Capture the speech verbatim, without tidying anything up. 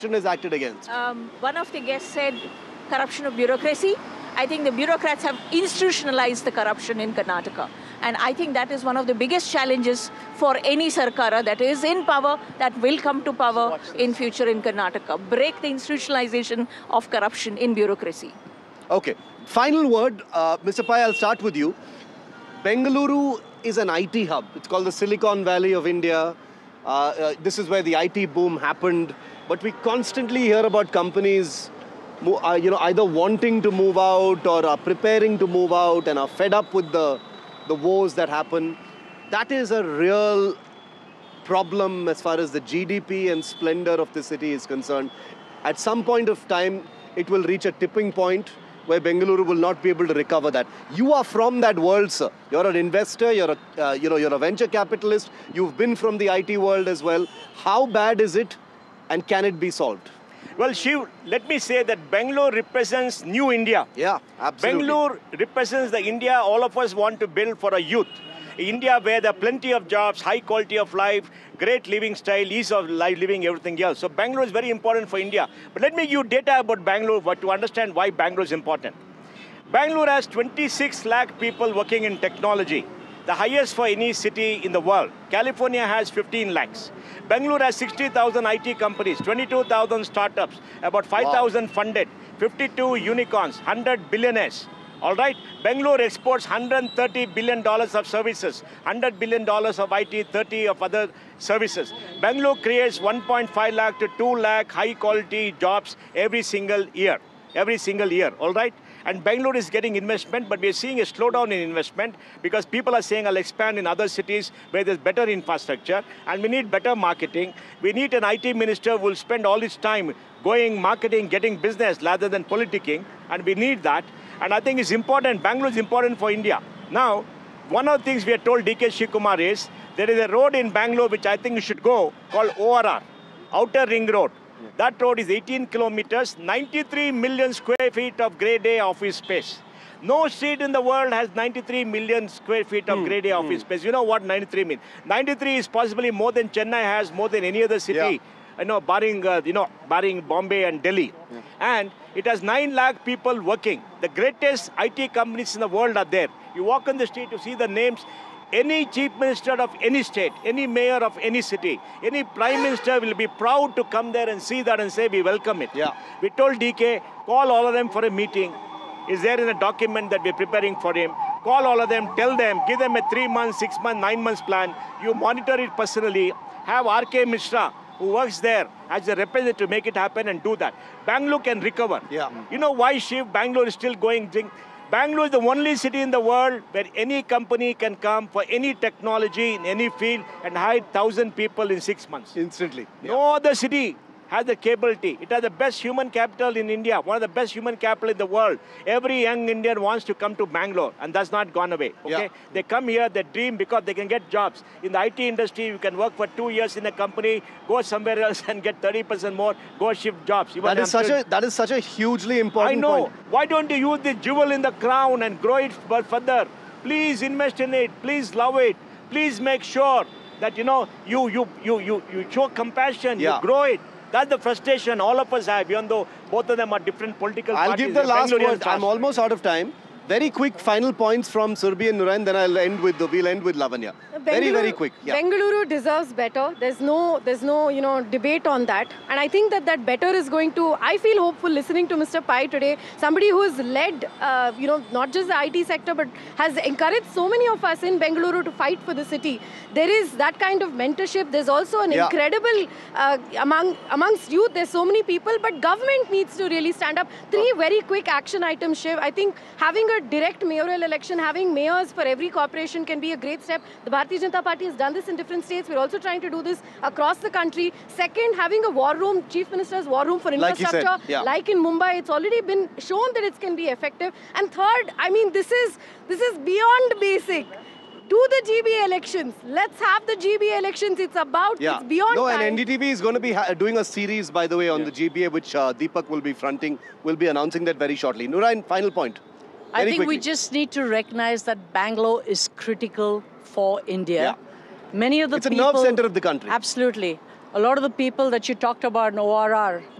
is acted against? Um, one of the guests said corruption of bureaucracy. I think the bureaucrats have institutionalized the corruption in Karnataka. And I think that is one of the biggest challenges for any Sarkara that is in power, that will come to power in future in Karnataka. Break the institutionalization of corruption in bureaucracy. Okay. Final word, uh, Mister Pai, I'll start with you. Bengaluru is an I T hub. It's called the Silicon Valley of India. Uh, uh, this is where the I T boom happened. But we constantly hear about companies uh, you know, either wanting to move out or are preparing to move out and are fed up with the, the woes that happen. That is a real problem as far as the G D P and splendor of the city is concerned. At some point of time, it will reach a tipping point where Bengaluru will not be able to recover that. You are from that world, sir. You're an investor, you're a, uh, you know, you're a venture capitalist. You've been from the I T world as well. How bad is it and can it be solved? Well, Shiv, let me say that Bangalore represents new India. Yeah, absolutely. Bangalore represents the India all of us want to build for a youth. India where there are plenty of jobs, high quality of life, great living style, ease of life, living, everything else. So Bangalore is very important for India. But let me give you data about Bangalore to understand why Bangalore is important. Bangalore has twenty-six lakh people working in technology, the highest for any city in the world. California has fifteen lakhs. Bangalore has sixty thousand I T companies, twenty-two thousand startups, about five thousand wow. funded, fifty-two unicorns, one hundred billionaires. All right, Bangalore exports one hundred thirty billion dollars of services, one hundred billion dollars of I T, thirty of other services. Bangalore creates one point five lakh to two lakh high quality jobs every single year, every single year, all right? And Bangalore is getting investment, but we're seeing a slowdown in investment because people are saying I'll expand in other cities where there's better infrastructure and we need better marketing. We need an I T minister who will spend all his time going marketing, getting business rather than politicking, and we need that. And I think it's important, Bangalore is important for India. Now, one of the things we are told D K Shivakumar is, there is a road in Bangalore which I think you should go, called O R R, Outer Ring Road. That road is eighteen kilometers, ninety-three million square feet of grade A office space. No street in the world has ninety-three million square feet of mm, grade A mm. office space. You know what ninety-three means? ninety-three is possibly more than Chennai has, more than any other city. Yeah. You know, barring, uh, you know, barring Bombay and Delhi. Yeah. And it has nine lakh people working. The greatest I T companies in the world are there. You walk on the street, you see the names. Any chief minister of any state, any mayor of any city, any prime minister will be proud to come there and see that and say, we welcome it. Yeah. We told D K, call all of them for a meeting. Is there in a document that we're preparing for him? Call all of them, tell them, give them a three months, six months, nine months plan. You monitor it personally. Have R K Mishra, who works there as a representative to make it happen and do that. Bangalore can recover. Yeah. You know why, Shiv, Bangalore is still going? Bangalore is the only city in the world where any company can come for any technology in any field and hire one thousand people in six months. Instantly. Yeah. No other city has the capability. It has the best human capital in India, one of the best human capital in the world. Every young Indian wants to come to Bangalore, and that's not gone away, okay? Yeah. They come here, they dream because they can get jobs. In the I T industry, you can work for two years in a company, go somewhere else and get thirty percent more, go shift jobs. That is, such a, that is such a hugely important I know. point. Why don't you use the jewel in the crown and grow it further? Please invest in it, please love it. Please make sure that, you know, you, you, you, you, you show compassion, yeah. you grow it. That's the frustration all of us have, even though both of them are different political I'll parties. I'll give the last word. I'm almost out of time. Very quick final points from Surbhi and Nurain, then I'll end with, we'll end with Lavanya. Bengaluru, very, very quick. Yeah. Bengaluru deserves better. There's no, there's no, you know, debate on that. And I think that that better is going to, I feel hopeful listening to Mister Pai today, somebody who has led, uh, you know, not just the I T sector, but has encouraged so many of us in Bengaluru to fight for the city. There is that kind of mentorship. There's also an yeah. incredible, uh, among amongst youth, there's so many people, but government needs to really stand up. Three very quick action items, Shiv. I think having a direct mayoral election, having mayors for every corporation can be a great step. The Bharatiya Janata Party has done this in different states. We're also trying to do this across the country. Second, having a war room, chief minister's war room for infrastructure, like, yeah. like in Mumbai, it's already been shown that it can be effective. And third, I mean, this is, this is beyond basic. Do the G B A elections. Let's have the G B A elections. It's about, yeah. it's beyond No, time. and N D T V is going to be doing a series, by the way, on yeah. the G B A, which uh, Deepak will be fronting. We'll be announcing that very shortly. Nurain, final point. I think quickly. we just need to recognize that Bangalore is critical for India. Yeah. Many of the it's people... It's a nerve center of the country. Absolutely. a lot of the people that you talked about in O R R,